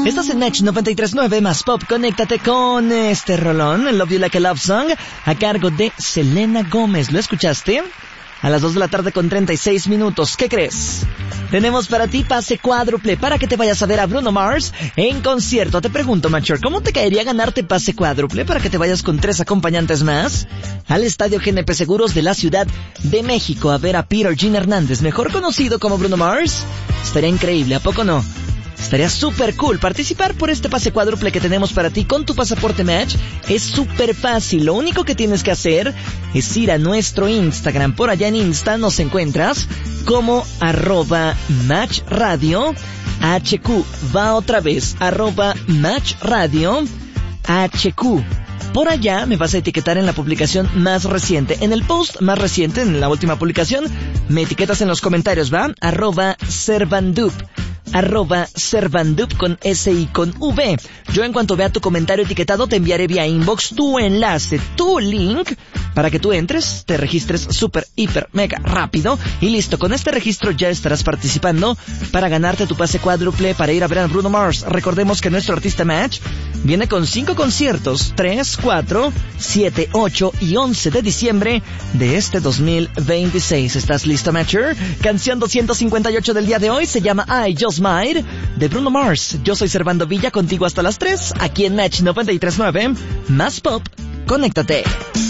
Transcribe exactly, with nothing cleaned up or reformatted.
Estás en Match noventa y tres punto nueve más Pop. Conéctate con este rolón, Love You Like a Love Song, a cargo de Selena Gómez. ¿Lo escuchaste? A las dos de la tarde con treinta y seis minutos. ¿Qué crees? Tenemos para ti pase cuádruple para que te vayas a ver a Bruno Mars en concierto. Te pregunto, Mature, ¿cómo te caería ganarte pase cuádruple para que te vayas con tres acompañantes más al Estadio G N P Seguros de la Ciudad de México a ver a Peter Jean Hernández, mejor conocido como Bruno Mars? Estaría increíble, ¿a poco no? Estaría súper cool participar por este pase cuádruple que tenemos para ti con tu pasaporte Match. Es súper fácil, lo único que tienes que hacer es ir a nuestro Instagram. Por allá en Insta nos encuentras como arroba Match Radio H Q. Va otra vez, arroba Match Radio H Q. Por allá me vas a etiquetar en la publicación más reciente. En el post más reciente, en la última publicación, me etiquetas en los comentarios, ¿va? Arroba Servandup. Arroba Servandup con S y con V. Yo en cuanto vea tu comentario etiquetado te enviaré vía inbox tu enlace, tu link, para que tú entres, te registres súper, hiper, mega rápido y listo. Con este registro ya estarás participando para ganarte tu pase cuádruple para ir a ver a Bruno Mars. Recordemos que nuestro artista Match viene con cinco conciertos, tres, cuatro, siete, ocho y once de diciembre de este dos mil veintiséis. ¿Estás listo, Matcher? Canción doscientos cincuenta y ocho del día de hoy se llama I Just Might de Bruno Mars. Yo soy Servando Villa, contigo hasta las tres, aquí en Match noventa y tres punto nueve, más Pop. Conéctate.